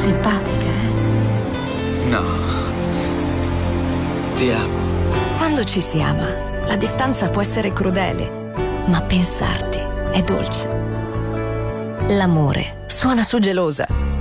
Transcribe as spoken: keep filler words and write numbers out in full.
simpatica, eh? No. Ti amo. Quando ci si ama, la distanza può essere crudele, ma pensarti è dolce. L'amore suona su Gelosa.